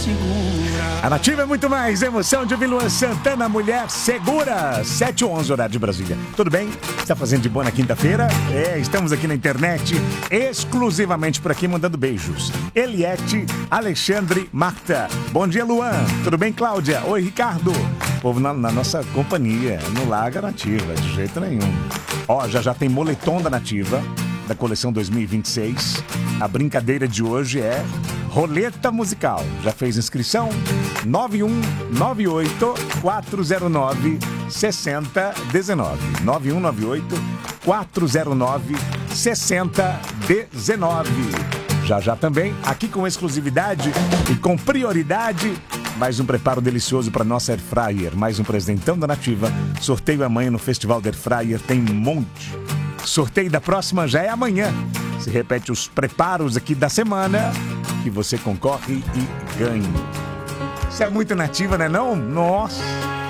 A Nativa é muito mais emoção de ouvir Luan Santana, Mulher Segura. 7h11, horário de Brasília. Tudo bem? Está fazendo de boa na quinta-feira? Estamos aqui na internet, exclusivamente por aqui, mandando beijos. Eliette, Alexandre, Marta. Bom dia, Luan. Tudo bem, Cláudia? Oi, Ricardo. Povo na nossa companhia, no Larga Nativa, de jeito nenhum. Já tem moletom da Nativa, da coleção 2026. A brincadeira de hoje é roleta musical. Já fez inscrição? 9198-409-6019. 9198-409-6019. Já também, aqui com exclusividade e com prioridade, mais um preparo delicioso para nossa Air Fryer. Mais um presentão da Nativa. Sorteio amanhã no Festival da Air Fryer. Tem um monte. Sorteio da próxima já é amanhã. Se repete os preparos aqui da semana que você concorre e ganha. Isso é muito Nativa, né não? Nossa!